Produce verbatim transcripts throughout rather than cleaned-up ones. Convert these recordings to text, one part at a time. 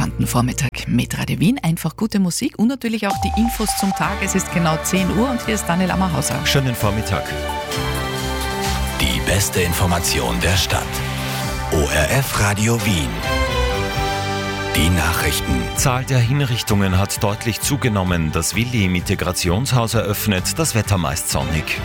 entspannten Vormittag mit Radio Wien. Einfach gute Musik und natürlich auch die Infos zum Tag. Es ist genau zehn Uhr und hier ist Daniel Ammerhauser. Schönen Vormittag. Die beste Information der Stadt. O R F Radio Wien. Die Nachrichten. Zahl der Hinrichtungen hat deutlich zugenommen. Das Willi im Integrationshaus eröffnet, das Wetter meist sonnig.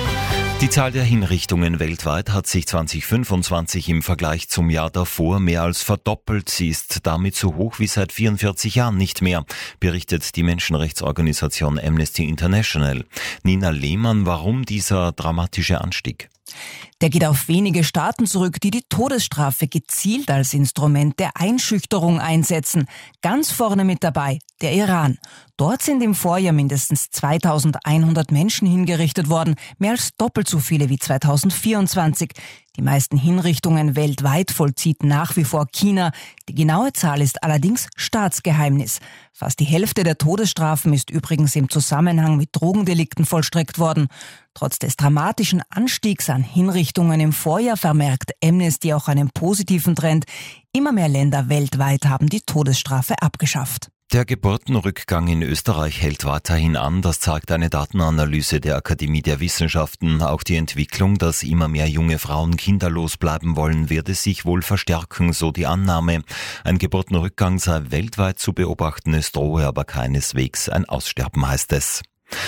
Die Zahl der Hinrichtungen weltweit hat sich zwanzig fünfundzwanzig im Vergleich zum Jahr davor mehr als verdoppelt. Sie ist damit so hoch wie seit vierundvierzig Jahren nicht mehr, berichtet die Menschenrechtsorganisation Amnesty International. Nina Lehmann, warum dieser dramatische Anstieg? Der geht auf wenige Staaten zurück, die die Todesstrafe gezielt als Instrument der Einschüchterung einsetzen. Ganz vorne mit dabei der Iran. Dort sind im Vorjahr mindestens zweitausendeinhundert Menschen hingerichtet worden, mehr als doppelt so viele wie zweitausendvierundzwanzig. Die meisten Hinrichtungen weltweit vollzieht nach wie vor China. Die genaue Zahl ist allerdings Staatsgeheimnis. Fast die Hälfte der Todesstrafen ist übrigens im Zusammenhang mit Drogendelikten vollstreckt worden. Trotz des dramatischen Anstiegs an Hinrichtungen im Vorjahr vermerkt Amnesty auch einen positiven Trend. Immer mehr Länder weltweit haben die Todesstrafe abgeschafft. Der Geburtenrückgang in Österreich hält weiterhin an, das zeigt eine Datenanalyse der Akademie der Wissenschaften. Auch die Entwicklung, dass immer mehr junge Frauen kinderlos bleiben wollen, werde sich wohl verstärken, so die Annahme. Ein Geburtenrückgang sei weltweit zu beobachten, es drohe aber keineswegs ein Aussterben, heißt es.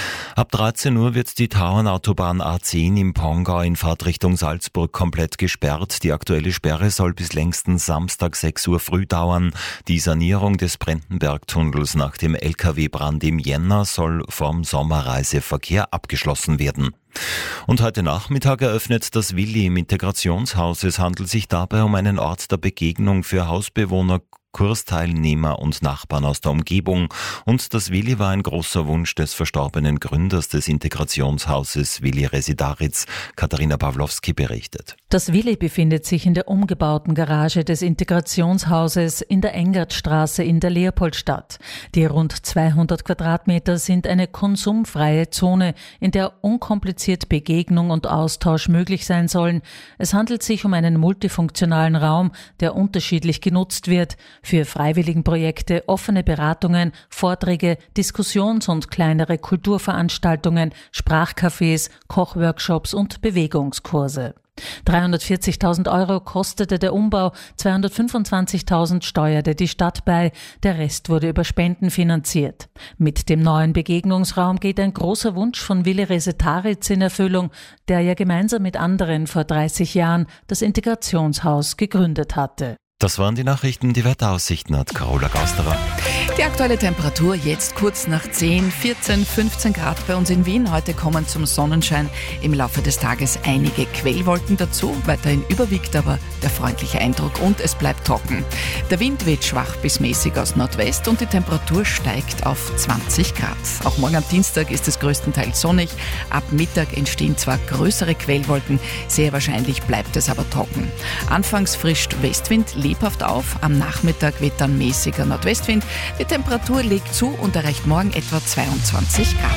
Ab dreizehn Uhr wird die Tauernautobahn A zehn im Pongau in Fahrtrichtung Salzburg komplett gesperrt. Die aktuelle Sperre soll bis längstens Samstag sechs Uhr früh dauern. Die Sanierung des Brendenbergtunnels nach dem L K W-Brand im Jänner soll vom Sommerreiseverkehr abgeschlossen werden. Und heute Nachmittag eröffnet das Willi im Integrationshaus. Es handelt sich dabei um einen Ort der Begegnung für Hausbewohner, Kursteilnehmer und Nachbarn aus der Umgebung. Und das Willi war ein großer Wunsch des verstorbenen Gründers des Integrationshauses, Willi Residaritz. Katharina Pawlowski berichtet. Das Willi befindet sich in der umgebauten Garage des Integrationshauses in der Engertstraße in der Leopoldstadt. Die rund zweihundert Quadratmeter sind eine konsumfreie Zone, in der unkompliziert Begegnung und Austausch möglich sein sollen. Es handelt sich um einen multifunktionalen Raum, der unterschiedlich genutzt wird. Für Freiwilligenprojekte, offene Beratungen, Vorträge, Diskussions- und kleinere Kulturveranstaltungen, Sprachcafés, Kochworkshops und Bewegungskurse. dreihundertvierzigtausend Euro kostete der Umbau, zweihundertfünfundzwanzigtausend steuerte die Stadt bei, der Rest wurde über Spenden finanziert. Mit dem neuen Begegnungsraum geht ein großer Wunsch von Willi Residaritz in Erfüllung, der ja gemeinsam mit anderen vor dreißig Jahren das Integrationshaus gegründet hatte. Das waren die Nachrichten. Die Wetteraussichten hat Carola Gausterer. Die aktuelle Temperatur jetzt kurz nach zehn, vierzehn, fünfzehn Grad bei uns in Wien. Heute kommen zum Sonnenschein im Laufe des Tages einige Quellwolken dazu. Weiterhin überwiegt aber der freundliche Eindruck und es bleibt trocken. Der Wind weht schwach bis mäßig aus Nordwest und die Temperatur steigt auf zwanzig Grad. Auch morgen am Dienstag ist es größtenteils sonnig. Ab Mittag entstehen zwar größere Quellwolken, sehr wahrscheinlich bleibt es aber trocken. Anfangs frischt Westwind lebhaft auf, am Nachmittag weht dann mäßiger Nordwestwind. Die Temperatur legt zu und erreicht morgen etwa zweiundzwanzig Grad.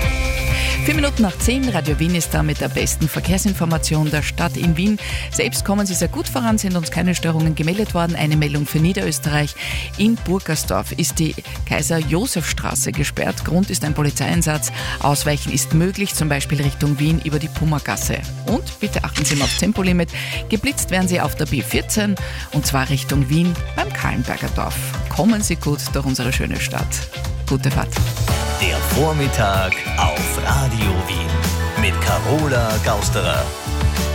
Vier Minuten nach zehn, Radio Wien ist da mit der besten Verkehrsinformation der Stadt in Wien. Selbst kommen Sie sehr gut voran, sind uns keine Störungen gemeldet worden. Eine Meldung für Niederösterreich. In Burgersdorf ist die Kaiser-Josef-Straße gesperrt. Grund ist ein Polizeieinsatz. Ausweichen ist möglich, zum Beispiel Richtung Wien über die Pummergasse. Und bitte achten Sie mal aufs Tempolimit. Geblitzt werden Sie auf der B vierzehn und zwar Richtung Wien beim Kahlenberger Dorf. Kommen Sie gut durch unsere schöne Stadt. Gute Fahrt. Der Vormittag auf Radio Wien mit Carola Gausterer.